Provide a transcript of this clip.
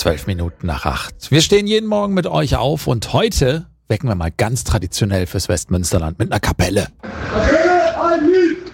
12 Minuten nach 8. Wir stehen jeden Morgen mit euch auf und heute wecken wir mal ganz traditionell fürs Westmünsterland mit einer Kapelle. Kapelle, ein Lied!